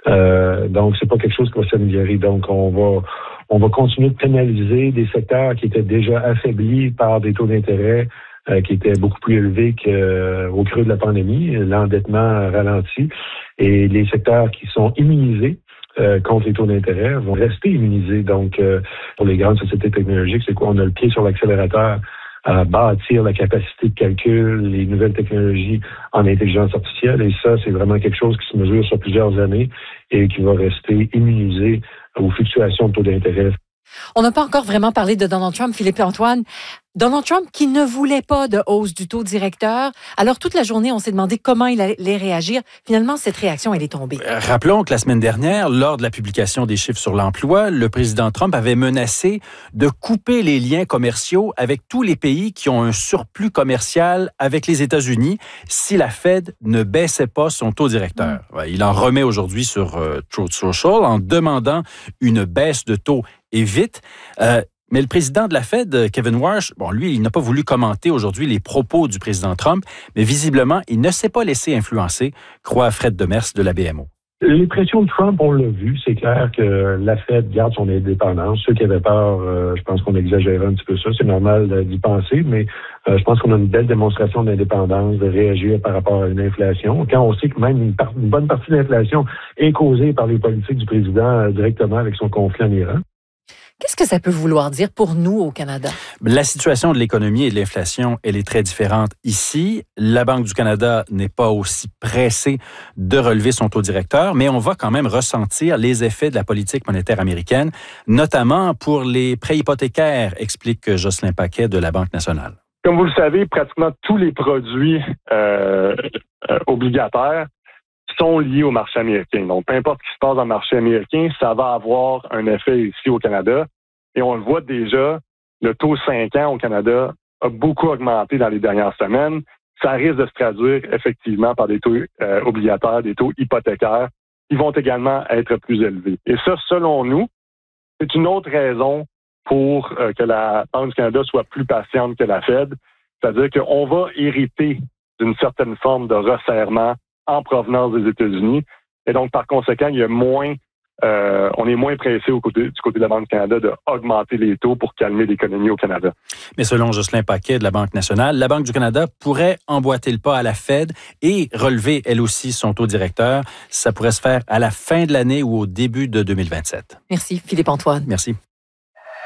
Donc, c'est pas quelque chose qui va s'améliorer. Donc, on va continuer de pénaliser des secteurs qui étaient déjà affaiblis par des taux d'intérêt qui étaient beaucoup plus élevés qu'au creux de la pandémie. L'endettement ralentit. Et les secteurs qui sont immunisés contre les taux d'intérêt vont rester immunisés. Donc, pour les grandes sociétés technologiques, c'est quoi? On a le pied sur l'accélérateur à bâtir la capacité de calcul, les nouvelles technologies en intelligence artificielle. Et ça, c'est vraiment quelque chose qui se mesure sur plusieurs années et qui va rester immunisé aux fluctuations de taux d'intérêt. On n'a pas encore vraiment parlé de Donald Trump, Philippe et Antoine. Donald Trump qui ne voulait pas de hausse du taux directeur. Alors, toute la journée, on s'est demandé comment il allait réagir. Finalement, cette réaction, elle est tombée. Rappelons que la semaine dernière, lors de la publication des chiffres sur l'emploi, le président Trump avait menacé de couper les liens commerciaux avec tous les pays qui ont un surplus commercial avec les États-Unis si la Fed ne baissait pas son taux directeur. Il en remet aujourd'hui sur Truth Social en demandant une baisse de taux et vite. Mais le président de la Fed, Kevin Warsh, lui, il n'a pas voulu commenter aujourd'hui les propos du président Trump, mais visiblement, il ne s'est pas laissé influencer, croit Fred Demers de la BMO. Les pressions de Trump, on l'a vu. C'est clair que la Fed garde son indépendance. Ceux qui avaient peur, je pense qu'on exagérait un petit peu ça. C'est normal d'y penser, mais je pense qu'on a une belle démonstration d'indépendance, de réagir par rapport à une inflation. Quand on sait que même une bonne partie de l'inflation est causée par les politiques du président directement avec son conflit en Iran. Qu'est-ce que ça peut vouloir dire pour nous au Canada? La situation de l'économie et de l'inflation, elle est très différente ici. La Banque du Canada n'est pas aussi pressée de relever son taux directeur, mais on va quand même ressentir les effets de la politique monétaire américaine, notamment pour les prêts hypothécaires, explique Jocelyn Paquet de la Banque nationale. Comme vous le savez, pratiquement tous les produits obligataires sont liés au marché américain. Donc, peu importe ce qui se passe dans le marché américain, ça va avoir un effet ici au Canada. Et on le voit déjà, le taux 5 ans au Canada a beaucoup augmenté dans les dernières semaines. Ça risque de se traduire effectivement par des taux obligataires, des taux hypothécaires qui vont également être plus élevés. Et ça, selon nous, c'est une autre raison pour que la Banque du Canada soit plus patiente que la Fed. C'est-à-dire qu'on va hériter d'une certaine forme de resserrement en provenance des États-Unis. Et donc, par conséquent, il y a on est moins pressé du côté de la Banque du Canada d'augmenter les taux pour calmer l'économie au Canada. Mais selon Jocelyn Paquet de la Banque nationale, la Banque du Canada pourrait emboîter le pas à la Fed et relever, elle aussi, son taux directeur. Ça pourrait se faire à la fin de l'année ou au début de 2027. Merci, Philippe Antoine. Merci.